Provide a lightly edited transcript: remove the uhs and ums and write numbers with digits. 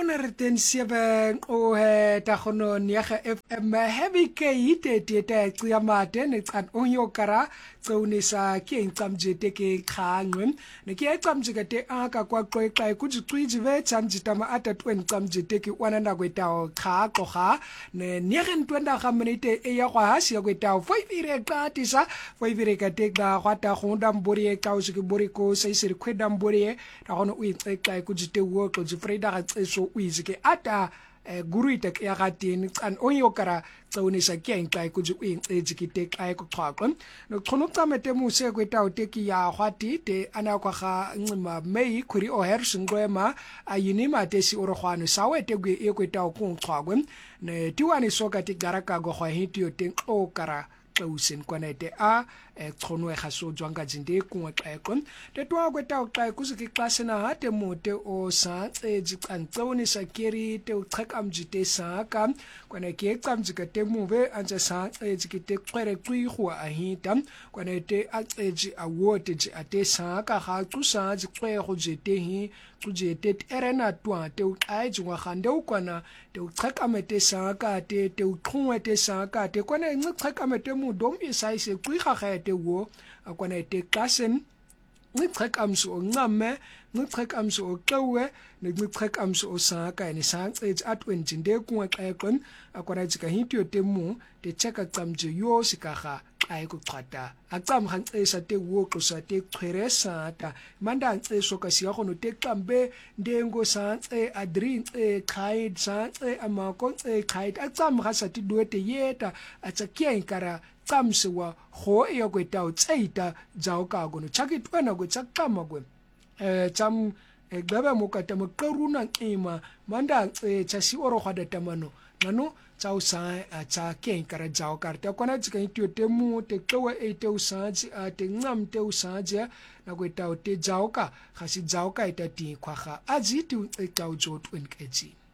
107 o ta gono niaga FM heavy K ite ta cia mate ne tsan onyo kara tsaunisa ke ntsamjete ke khangwe ne ke tsamjike te aka kwa qoqa kujiqiji ve tsamjitama ata 20 tsamjete ke wanana kwetao kha qoga ne niaga ntwenda ga minute e ya kwa hasi ya kwetao 5 ire qatisa 5 ire ka te ga gwata gonda mbori e ka o se ke bori ko se se kweda mbori e ta gono o itseka kujite wo ko jifreda ga tseso o izike ata guru ita ya gatini tsan onyo kara tsaunisa ke enka kuji o ejikite ka ko xhaqo no khono tsamete muse kweta o teki ya gwati te ana kwa ga ncima mei khuri o hershingwema ayinima tesi orogwano sawete gwe e kweta o kung xhaqo ne tiwani soka ti garaka go gwa hitio te o kara tausen kwanete a tsono e gaso jwanga jinde kungwe xeqo te twa kweta o xa kuziki xasena hate mote o sa ejixantsoni sakeri te o xakamjite saka kwana ke xamjika te move anja sa ejikite xwere xigo a hita kwanete a eji awote ji ate saka ga tsusa ji xwego jete hi tujete erena twa te o xaji wa gande o kwana te o xakamete saka te o xungwete saka te kwana ngi xakamete mudom isaise xiga te wo akwana te kasen ngiqhakamso oncame ngiqhakamso oqewe ngiqhakamso osaka ni sanceje at20 nde kunxeqon akwana jika hityo temu te cheka camje yo sikaga xa kuqhata acam hanxesa te wo qosa te xheresa ta manda nxeso ka siya gono te xambe ndengo sance adrin xhaid sance amako xhaid acam ga sa ti duete yeta atsakia inkara tsamsiwa go e ya kweta o tseita jao ka gono chakitwana go tsakama go tsam gaba mo ka tamo qaruna ima manda chasi oro khada tamano nano tsao sa tsa ke kara jao karta kona tsika itio temu te tlowa e te usaji te ngam te usaji na kweta o te jao ka khasi jao ka ita ti khwaga aziti e tao jo 20 kg